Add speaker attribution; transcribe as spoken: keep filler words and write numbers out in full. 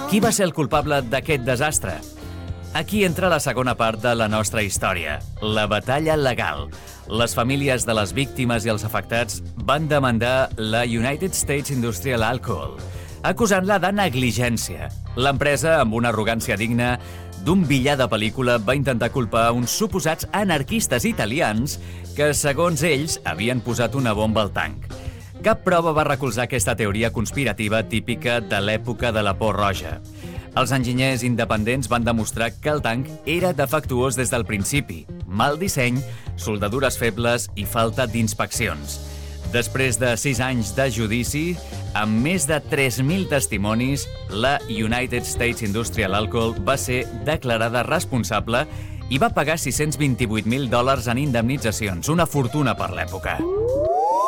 Speaker 1: Qui va ser el culpable d'aquest desastre? Aquí entra la segona part de la nostra història, la batalla legal. Les famílies de les víctimes i els afectats van demandar la United States Industrial Alcohol, acusant-la de negligència. L'empresa, amb una arrogància digna d'un billar de pel·lícula, va intentar culpar uns suposats anarquistes italians que, segons ells, havien posat una bomba al tanc. Cap prova va recolzar aquesta teoria conspirativa típica de l'època de la por roja. Els enginyers independents van demostrar que el tanc era defectuós des del principi, mal disseny, soldadures febles i falta d'inspeccions. Després de sis anys de judici, amb més de tres mil testimonis, la United States Industrial Alcohol va ser declarada responsable i va pagar sis-cents vint-i-vuit mil dòlars en indemnitzacions, una fortuna per l'època.